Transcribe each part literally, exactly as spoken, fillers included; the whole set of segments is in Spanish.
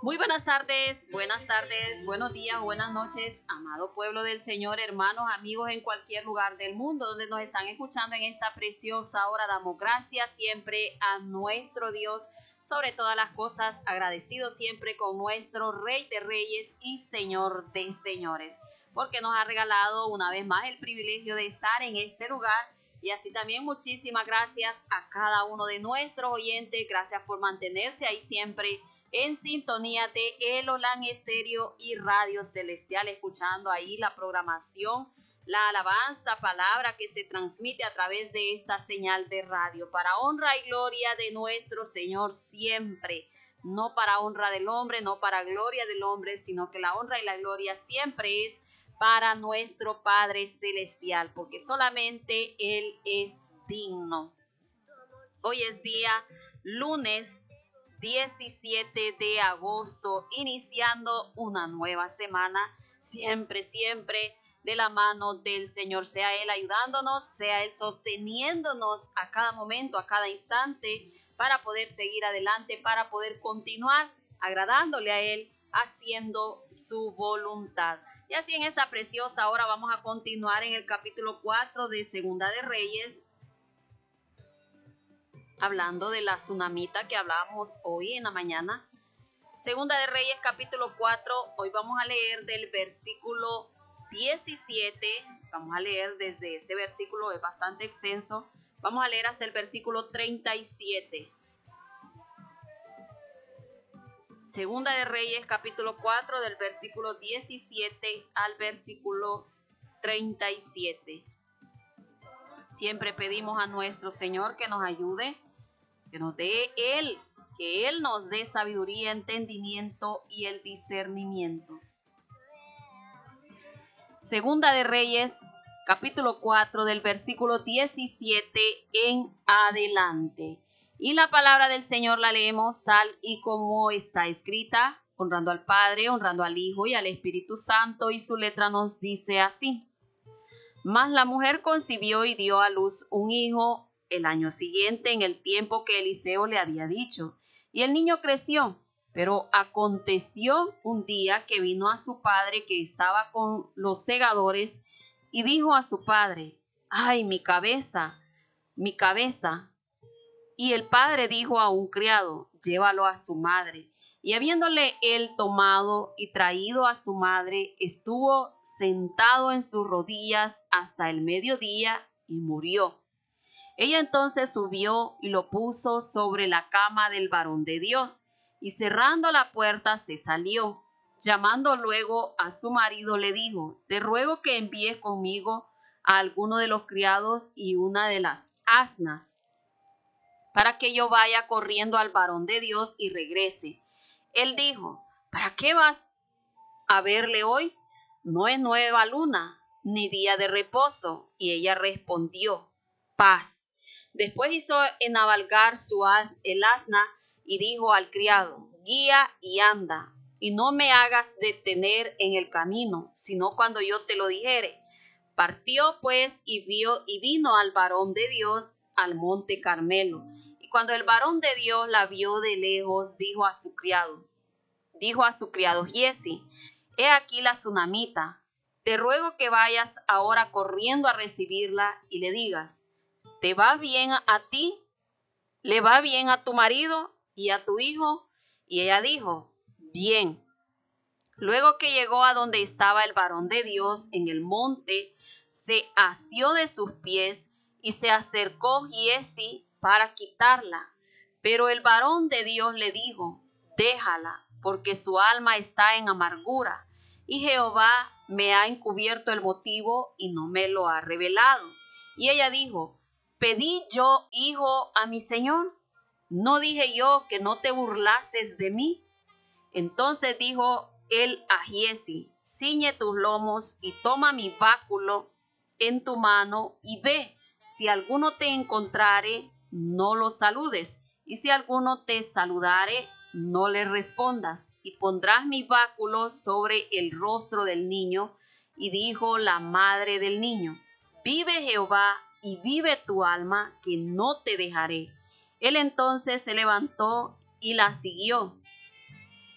Muy buenas tardes, buenas tardes, buenos días, buenas noches, amado pueblo del Señor, hermanos, amigos en cualquier lugar del mundo donde nos están escuchando en esta preciosa hora. Damos gracias siempre a nuestro Dios, sobre todas las cosas, agradecidos siempre con nuestro Rey de Reyes y Señor de Señores, porque nos ha regalado una vez más el privilegio de estar en este lugar. Y así también muchísimas gracias a cada uno de nuestros oyentes, gracias por mantenerse ahí siempre en sintonía de El Olán Estéreo y Radio Celestial, escuchando ahí la programación, la alabanza, palabra que se transmite a través de esta señal de radio, para honra y gloria de nuestro Señor siempre, no para honra del hombre, no para gloria del hombre, sino que la honra y la gloria siempre es para nuestro Padre Celestial, porque solamente Él es digno. Hoy es día lunes diecisiete de agosto, iniciando una nueva semana, siempre, siempre de la mano del Señor, sea Él ayudándonos, sea Él sosteniéndonos a cada momento, a cada instante, para poder seguir adelante, para poder continuar agradándole a Él, haciendo su voluntad. Y así en esta preciosa hora vamos a continuar en el capítulo cuatro de Segunda de Reyes, hablando de la tsunamita que hablábamos hoy en la mañana. Segunda de Reyes capítulo cuatro, hoy vamos a leer del versículo diecisiete, vamos a leer desde este versículo, es bastante extenso, vamos a leer hasta el versículo treinta y siete. Segunda de Reyes capítulo cuatro, del versículo diecisiete al versículo treinta y siete. Siempre pedimos a nuestro Señor que nos ayude, que nos dé Él, que Él nos dé sabiduría, entendimiento y el discernimiento. Segunda de Reyes, capítulo cuatro, del versículo diecisiete en adelante. Y la palabra del Señor la leemos tal y como está escrita, honrando al Padre, honrando al Hijo y al Espíritu Santo, y su letra nos dice así. Mas la mujer concibió y dio a luz un hijo el año siguiente, en el tiempo que Eliseo le había dicho, y el niño creció. Pero aconteció un día que vino a su padre, que estaba con los segadores, y dijo a su padre: ¡ay, mi cabeza, mi cabeza! Y el padre dijo a un criado: llévalo a su madre. Y habiéndole él tomado y traído a su madre, estuvo sentado en sus rodillas hasta el mediodía y murió. Ella entonces subió y lo puso sobre la cama del varón de Dios, y cerrando la puerta se salió. Llamando luego a su marido, le dijo: te ruego que envíes conmigo a alguno de los criados y una de las asnas, para que yo vaya corriendo al varón de Dios y regrese. Él dijo: ¿para qué vas a verle hoy? No es nueva luna, ni día de reposo. Y ella respondió: paz. Después hizo encabalgar su as, el asna, y dijo al criado: guía y anda, y no me hagas detener en el camino, sino cuando yo te lo dijere. Partió pues y vio y vino al varón de Dios al monte Carmelo. Y cuando el varón de Dios la vio de lejos, dijo a su criado, dijo a su criado Giezi: he aquí la tsunamita. Te ruego que vayas ahora corriendo a recibirla y le digas: ¿te va bien a ti? ¿Le va bien a tu marido y a tu hijo? Y ella dijo: bien. Luego que llegó a donde estaba el varón de Dios en el monte, se asió de sus pies y se acercó Giezi para quitarla. Pero el varón de Dios le dijo: déjala, porque su alma está en amargura, y Jehová me ha encubierto el motivo y no me lo ha revelado. Y ella dijo: ¿pedí yo hijo a mi señor? ¿No dije yo que no te burlases de mí? Entonces dijo él a Giezi: ciñe tus lomos y toma mi báculo en tu mano y ve. Si alguno te encontrare, no lo saludes, y si alguno te saludare, no le respondas, y pondrás mi báculo sobre el rostro del niño. Y dijo la madre del niño: vive Jehová y vive tu alma, que no te dejaré. Él entonces se levantó y la siguió.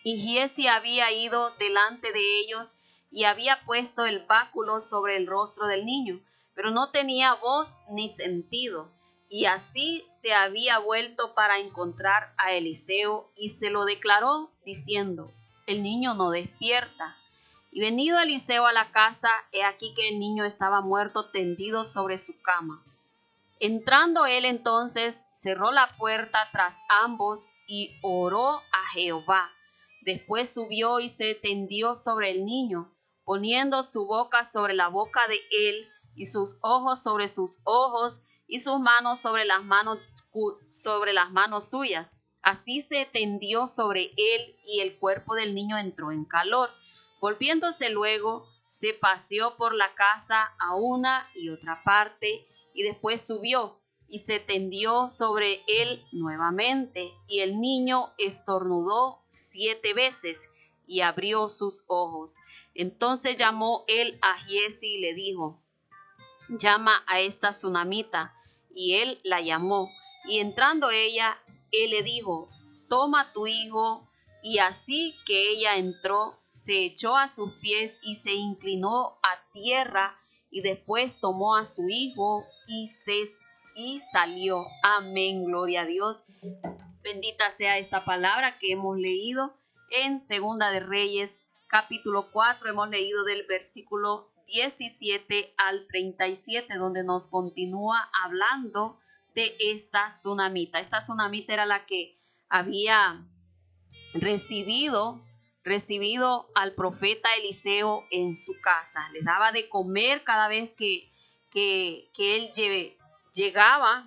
Y Giezi había ido delante de ellos y había puesto el báculo sobre el rostro del niño, pero no tenía voz ni sentido. Y así se había vuelto para encontrar a Eliseo y se lo declaró diciendo: el niño no despierta. Y venido Eliseo a la casa, he aquí que el niño estaba muerto tendido sobre su cama. Entrando él entonces, cerró la puerta tras ambos y oró a Jehová. Después subió y se tendió sobre el niño, poniendo su boca sobre la boca de él y sus ojos sobre sus ojos y sus manos sobre las manos, sobre las manos suyas. Así se tendió sobre él y el cuerpo del niño entró en calor. Volviéndose luego, se paseó por la casa a una y otra parte y después subió y se tendió sobre él nuevamente. Y el niño estornudó siete veces y abrió sus ojos. Entonces llamó él a Giezi y le dijo: llama a esta tsunamita. Y él la llamó. Y entrando ella, él le dijo: toma a tu hijo. Y así que ella entró, se echó a sus pies y se inclinó a tierra. Y después tomó a su hijo y, se, y salió. Amén, gloria a Dios. Bendita sea esta palabra que hemos leído en Segunda de Reyes, capítulo cuatro. Hemos leído del versículo diecisiete al treinta y siete, donde nos continúa hablando de esta tsunamita. Esta tsunamita era la que había recibido, recibido al profeta Eliseo en su casa. Le daba de comer cada vez que, que, que él lleve, llegaba.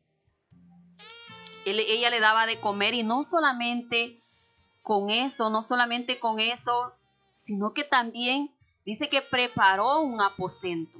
Él, ella le daba de comer, y no solamente con eso, no solamente con eso, sino que también dice que preparó un aposento.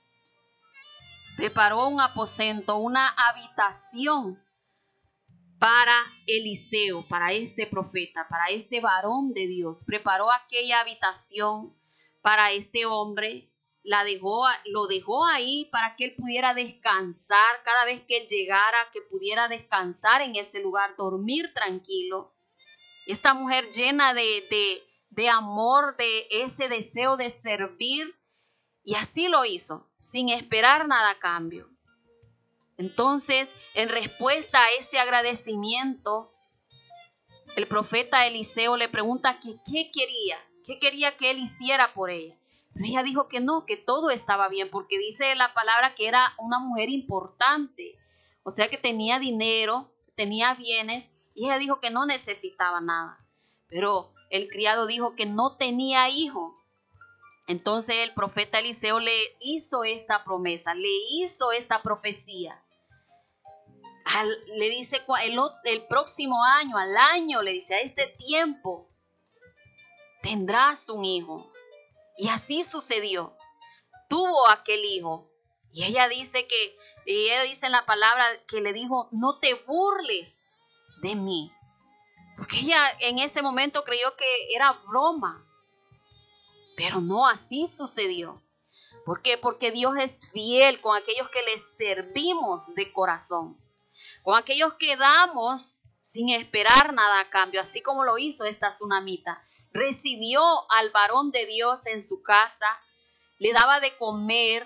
Preparó un aposento, una habitación para Eliseo, para este profeta, para este varón de Dios. Preparó aquella habitación para este hombre, la dejó, lo dejó ahí para que él pudiera descansar cada vez que él llegara, que pudiera descansar en ese lugar, dormir tranquilo. Esta mujer llena de, de, de amor, de ese deseo de servir, y así lo hizo, sin esperar nada a cambio. Entonces, en respuesta a ese agradecimiento, el profeta Eliseo le pregunta que qué quería, qué quería que él hiciera por ella. Pero ella dijo que no, que todo estaba bien, porque dice la palabra que era una mujer importante, o sea que tenía dinero, tenía bienes, y ella dijo que no necesitaba nada. Pero el criado dijo que no tenía hijo. Entonces el profeta Eliseo le hizo esta promesa, le hizo esta profecía. Al, le dice el, el próximo año, al año, le dice: a este tiempo tendrás un hijo. Y así sucedió. Tuvo aquel hijo. Y ella dice que, y ella dice en la palabra que le dijo: no te burles de mí. Porque ella en ese momento creyó que era broma. Pero no, así sucedió. ¿Por qué? Porque Dios es fiel con aquellos que le servimos de corazón. Con aquellos que damos sin esperar nada a cambio, así como lo hizo esta tsunamita. Recibió al varón de Dios en su casa, le daba de comer,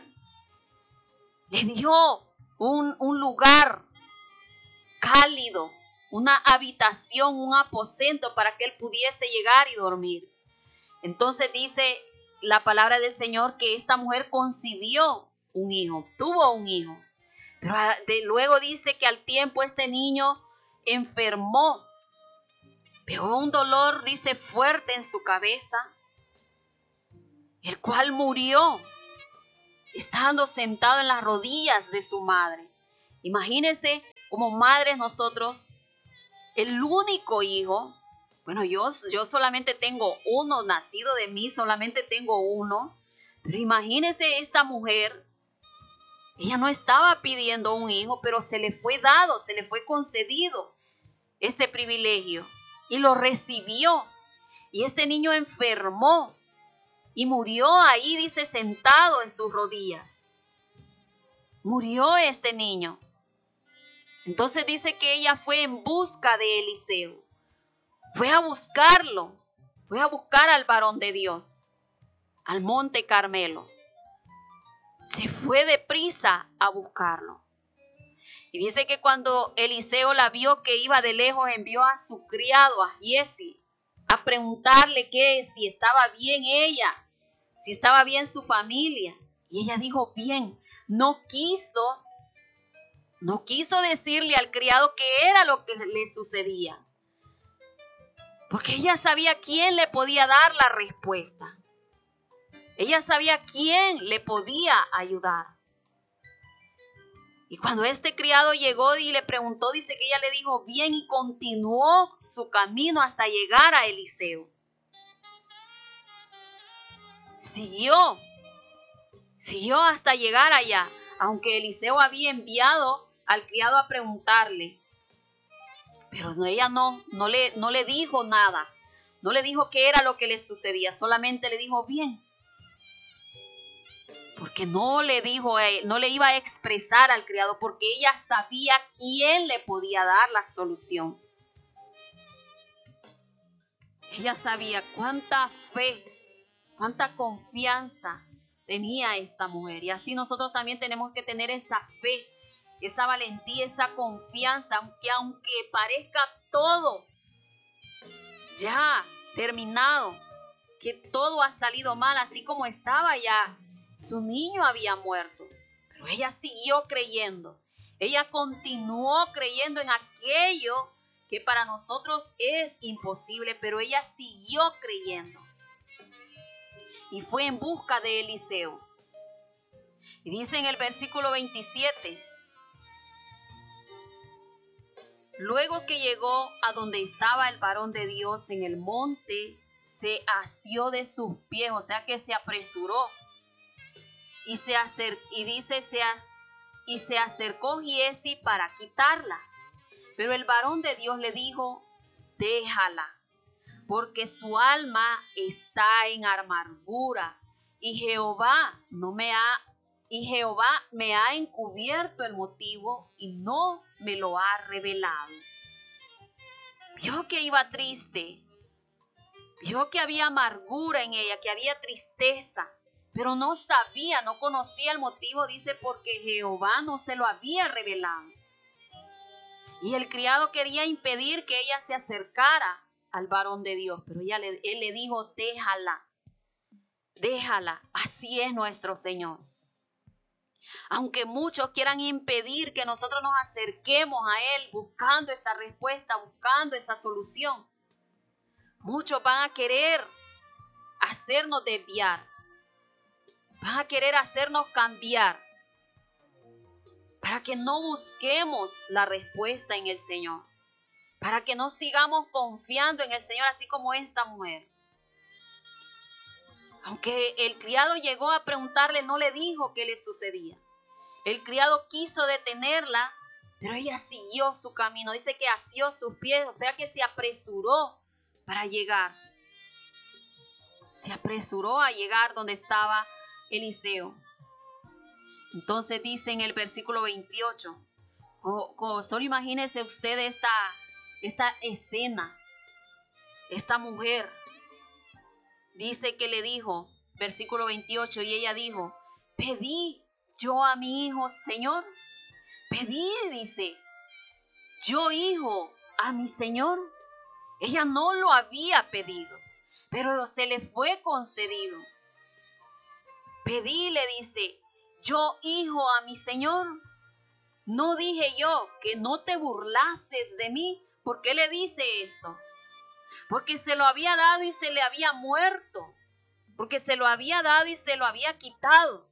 le dio un, un lugar cálido, una habitación, un aposento para que él pudiese llegar y dormir. Entonces dice la palabra del Señor que esta mujer concibió un hijo, tuvo un hijo. Pero de, luego dice que al tiempo este niño enfermó. Pegó un dolor, dice, fuerte en su cabeza, el cual murió estando sentado en las rodillas de su madre. Imagínense, como madres nosotros, el único hijo. Bueno, yo, yo solamente tengo uno, nacido de mí, solamente tengo uno. Pero imagínense esta mujer. Ella no estaba pidiendo un hijo, pero se le fue dado, se le fue concedido este privilegio y lo recibió. Y este niño enfermó y murió ahí, dice, sentado en sus rodillas. Murió este niño. Entonces dice que ella fue en busca de Eliseo. Fue a buscarlo. fue a buscar al varón de Dios, al monte Carmelo. Se fue deprisa a buscarlo. Y dice que cuando Eliseo la vio que iba de lejos, envió a su criado, a Giezi, a preguntarle que si estaba bien ella, si estaba bien su familia. Y ella dijo bien. No quiso, no quiso decirle al criado qué era lo que le sucedía. Porque ella sabía quién le podía dar la respuesta. Ella sabía quién le podía ayudar. Y cuando este criado llegó y le preguntó, dice que ella le dijo bien y continuó su camino hasta llegar a Eliseo. Siguió, siguió hasta llegar allá, aunque Eliseo había enviado al criado a preguntarle. Pero ella no, no le, no le dijo nada, no le dijo qué era lo que le sucedía, solamente le dijo bien. Porque no le dijo, no le iba a expresar al criado, porque ella sabía quién le podía dar la solución. Ella sabía cuánta fe, cuánta confianza tenía esta mujer. Y así nosotros también tenemos que tener esa fe, esa valentía, esa confianza, aunque aunque parezca todo ya terminado, que todo ha salido mal, así como estaba ya. Su niño había muerto, pero ella siguió creyendo. Ella continuó creyendo en aquello que para nosotros es imposible, pero ella siguió creyendo. Y fue en busca de Eliseo. Y dice en el versículo veintisiete, luego que llegó a donde estaba el varón de Dios en el monte, se asió de sus pies, o sea que se apresuró. Y, se acer- y dice, se a- y se acercó Giezi para quitarla. Pero el varón de Dios le dijo, déjala, porque su alma está en amargura, y Jehová no me ha, y Jehová me ha encubierto el motivo y no me lo ha revelado. Vio que iba triste, vio que había amargura en ella, que había tristeza. Pero no sabía, no conocía el motivo, dice, porque Jehová no se lo había revelado. Y el criado quería impedir que ella se acercara al varón de Dios, pero ella le, él le dijo, déjala, déjala, así es nuestro Señor. Aunque muchos quieran impedir que nosotros nos acerquemos a Él buscando esa respuesta, buscando esa solución, muchos van a querer hacernos desviar. Van a querer hacernos cambiar para que no busquemos la respuesta en el Señor, para que no sigamos confiando en el Señor así como esta mujer. Aunque el criado llegó a preguntarle, no le dijo qué le sucedía. El criado quiso detenerla, pero ella siguió su camino. Dice que asió sus pies, o sea que se apresuró para llegar. Se apresuró a llegar donde estaba Eliseo. Entonces dice en el versículo veintiocho, oh, oh, solo imagínese usted esta, esta escena, esta mujer. Dice que le dijo, versículo veintiocho, y ella dijo, pedí yo a mi hijo, Señor. Pedí, dice, yo hijo a mi Señor. Ella no lo había pedido, pero se le fue concedido. Pedí, le dice, yo hijo a mi Señor. No dije yo que no te burlases de mí. ¿Por qué le dice esto? Porque se lo había dado y se le había muerto. Porque se lo había dado y se lo había quitado.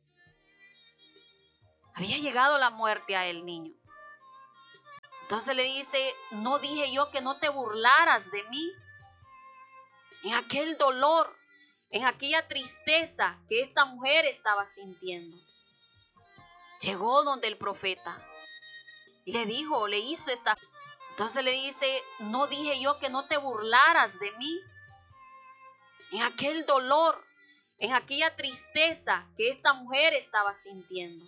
Había llegado la muerte a el niño. Entonces le dice, no dije yo que no te burlaras de mí. En aquel dolor, en aquella tristeza que esta mujer estaba sintiendo. Llegó donde el profeta y le dijo, le hizo esta. Entonces le dice, no dije yo que no te burlaras de mí. En aquel dolor, en aquella tristeza que esta mujer estaba sintiendo.